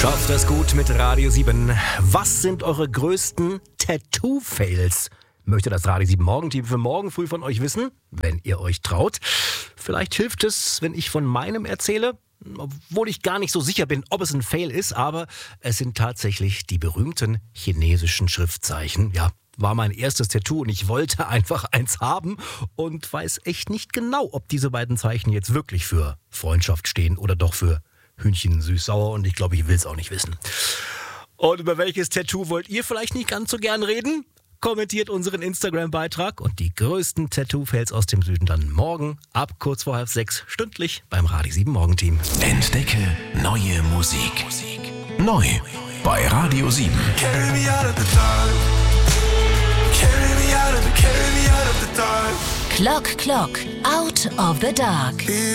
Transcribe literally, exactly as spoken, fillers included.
Schafft das gut mit Radio sieben. Was sind eure größten Tattoo-Fails? Möchte das Radio sieben Morgenteam für morgen früh von euch wissen, wenn ihr euch traut. Vielleicht hilft es, wenn ich von meinem erzähle, obwohl ich gar nicht so sicher bin, ob es ein Fail ist, aber es sind tatsächlich die berühmten chinesischen Schriftzeichen. Ja, war mein erstes Tattoo und ich wollte einfach eins haben und weiß echt nicht genau, ob diese beiden Zeichen jetzt wirklich für Freundschaft stehen oder doch für Hühnchen süß-sauer, und ich glaube, ich will es auch nicht wissen. Und über welches Tattoo wollt ihr vielleicht nicht ganz so gern reden? Kommentiert unseren Instagram-Beitrag und die größten Tattoo-Fails aus dem Süden dann morgen ab kurz vor halb sechs stündlich beim Radio sieben Morgenteam. Entdecke neue Musik. Neu bei Radio sieben. Carry me out of the dark. Carry me out of the, carry me out of the dark. Clock Clock, Out of the Dark.